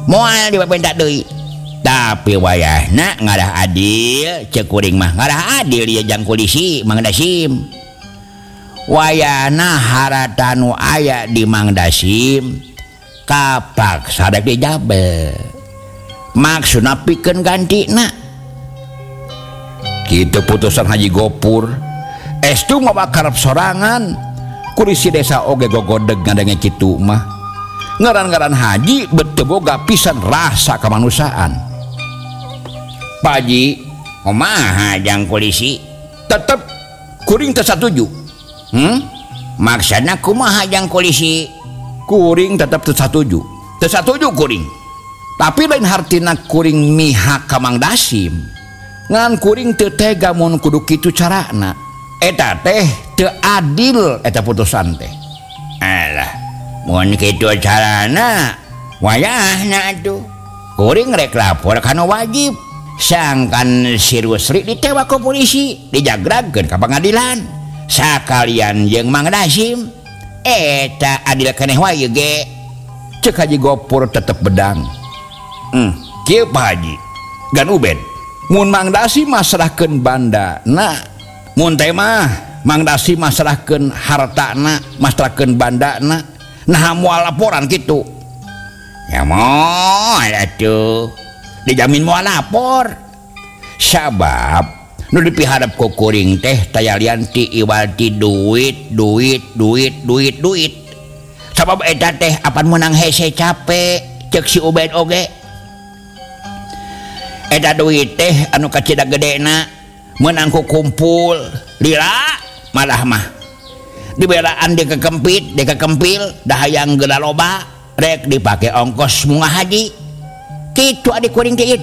moal dipapentak deui tapi wayahna ngadah adil cek kuring mah ngadah adil ya jang polisi Mang Dasim wayahna harata nu aya di Mang Dasim kapak sadek dijabel maksudna pikeun gantina kitu putusan Haji Gopur estu mah bakarep sorangan kurisi desa oge gogodeg ngadenge kitu mah ngaran-ngaran haji beuteu boga pisan rasa kemanusiaan Pak Haji kumaha jang polisi tetep kuring teu satuju maksudna kumaha jang polisi kuring tetep teu satuju kuring tapi lain hartina kuring mihak ka Mang Dasim ngan kuring teu tega mun kudu kitu carana eta teh teu adil eta putusan teh alah mun kitu carana wayahna atuh kuring rek lapor kana wajib sangkan si Rusli ditewa ku polisi dijagragkeun ka pengadilan sakalian jeung Mang Dasim eta adil keneh wae ge cek Haji Gopur tetep bedang kieu Pak Haji gan ubed mun Mang Dasim masrahkeun bandana mun teh mah Mang Dasim masrahkeun hartana masrahkeun bandana nah moal laporan kitu ya moal atuh dijamin moal lapor sabab nu dipiharep ku kuring teh tayalian ti iwal ti duit sabab eta teh apan menang hese capek cek si Ubed oge eta duit teh anu kacida gedena menang ku kumpul lila malah mah dibelaan di kekempil dah hayang geula loba rek dipake ongkos munggah haji kitu adik kuring teh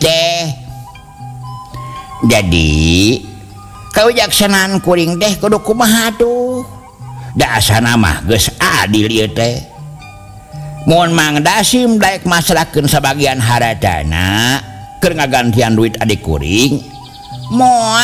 jadi kawijaksanaan kuring teh kudu kumaha tuh da asana mah geus adil ieu teh mun Mang Dasim daek masrahkeun sabagian hartana keur ngagantian duit adik kuring moal